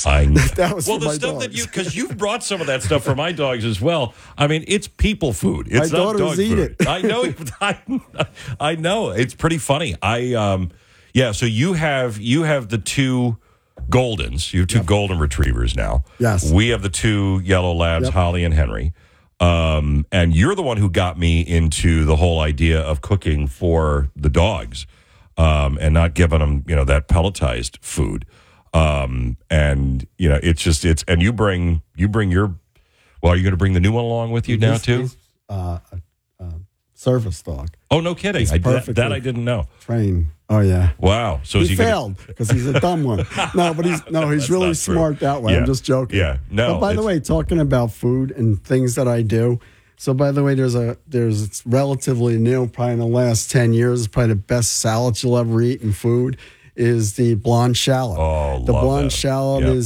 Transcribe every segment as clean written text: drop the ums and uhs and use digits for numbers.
dogs. That was well, for the my stuff dogs. that because you've brought some of that stuff for my dogs as well. I mean, it's people food. It's my not daughters dog eat food. it. I know. I know. It's pretty funny. So you have the two Goldens. You have two golden retrievers now. Yes. We have the two yellow labs, Holly and Henry. And you're the one who got me into the whole idea of cooking for the dogs, and not giving them, that pelletized food. And and you bring your, well, are you going to bring the new one along with you now too? He's a service dog. Oh, no kidding. That I didn't know. Trained. Oh yeah. Wow. So he failed because he's a dumb one. No, but he's really smart that way. Yeah. I'm just joking. Yeah. No. But by the way, talking about food and things that I do. So by the way, it's relatively new, probably in the last 10 years, probably the best salad you'll ever eat in food is the blonde shallot. Oh, the blonde shallot is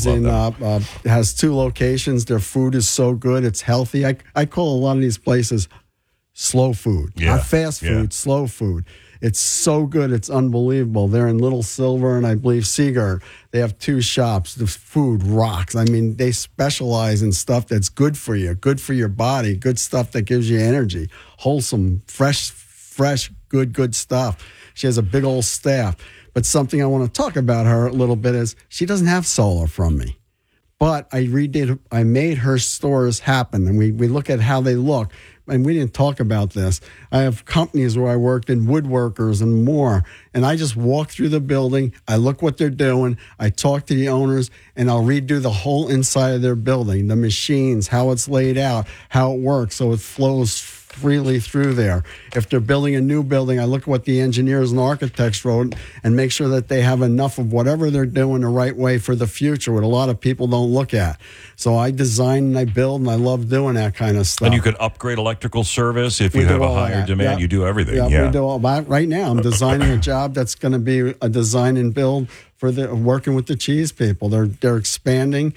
has 2 locations. Their food is so good, it's healthy. I call a lot of these places slow food, not fast food, slow food. It's so good. It's unbelievable. They're in Little Silver and I believe Seagirt. They have 2 shops. The food rocks. I mean, they specialize in stuff that's good for you, good for your body, good stuff that gives you energy, wholesome, fresh, good stuff. She has a big old staff. But something I want to talk about her a little bit is she doesn't have solar from me. But I made her stores happen, and we look at how they look. And we didn't talk about this. I have companies where I worked in woodworkers and more, and I just walk through the building. I look what they're doing. I talk to the owners, and I'll redo the whole inside of their building, the machines, how it's laid out, how it works, so it flows freely through there. If they're building a new building, I look at what the engineers and architects wrote and make sure that they have enough of whatever they're doing the right way for the future, what a lot of people don't look at. So I design and I build, and I love doing that kind of stuff. And you could upgrade electrical service if you have a higher demand. Yep. You do everything. Yeah, we do all that. Right now, I'm designing a job that's going to be a design and build for working with the cheese people. They're expanding.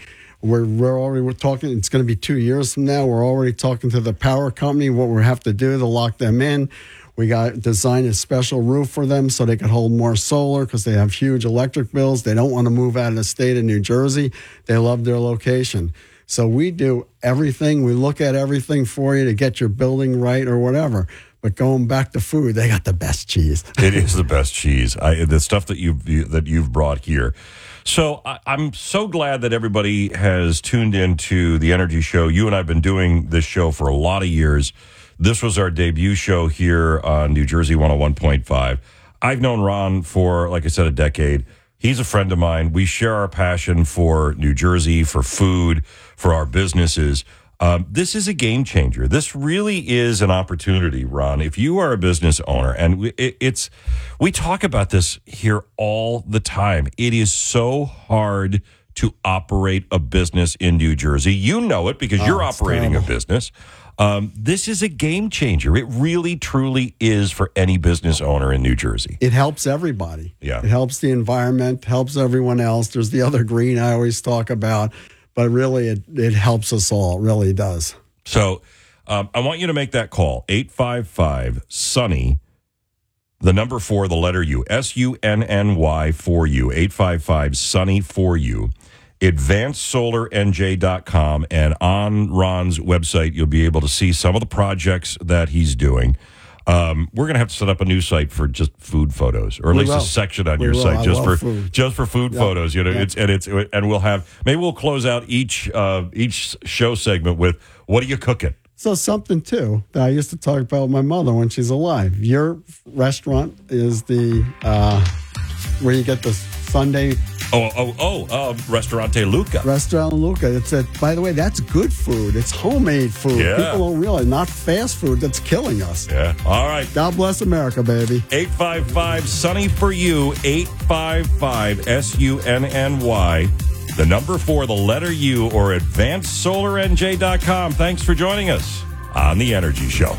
We're talking. It's going to be 2 years from now. We're already talking to the power company what we have to do to lock them in. We got designed a special roof for them so they could hold more solar because they have huge electric bills. They don't want to move out of the state of New Jersey. They love their location. So we do everything. We look at everything for you to get your building right or whatever. But going back to food, they got the best cheese. It is the best cheese. The stuff that you've brought here. So I'm so glad that everybody has tuned into the Energy Show. You and I have been doing this show for a lot of years. This was our debut show here on New Jersey 101.5. I've known Ron for, like I said, a decade. He's a friend of mine. We share our passion for New Jersey, for food, for our businesses. This is a game changer. This really is an opportunity, Ron. If you are a business owner, and we talk about this here all the time. It is so hard to operate a business in New Jersey. You know it because you're operating a business. This is a game changer. It really, truly is for any business owner in New Jersey. It helps everybody. Yeah. It helps the environment, helps everyone else. There's the other green I always talk about. But really, it helps us all. It really does. So I want you to make that call, 855-SUNNY, the number 4, the letter U, SUNNY 4U, 855-SUNNY 4U, AdvancedSolarNJ.com, and on Ron's website, you'll be able to see some of the projects that he's doing. We're going to have to set up a new site for just food photos, or at least a section on your site just for food photos. You know, and we'll have, maybe we'll close out each show segment with, what are you cooking? So something too that I used to talk about with my mother when she's alive. Your restaurant is the where you get the Sunday. Restaurante Luca. Restaurant Luca. It's by the way, that's good food. It's homemade food. Yeah. People don't realize, not fast food that's killing us. Yeah. All right. God bless America, baby. 855-SUNNY for you. 855-SUNNY. The number 4, the letter U, or AdvancedSolarNJ.com. Thanks for joining us on The Energy Show.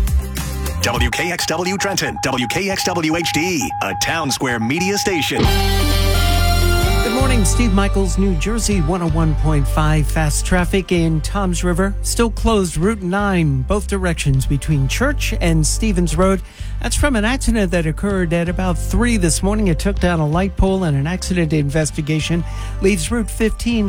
WKXW Trenton, WKXW HD, a Town Square media station. Good morning, Steve Michaels, New Jersey, 101.5. Fast traffic in Toms River. Still closed Route 9, both directions between Church and Stevens Road. That's from an accident that occurred at about 3 this morning. It took down a light pole, and an accident investigation leaves Route 15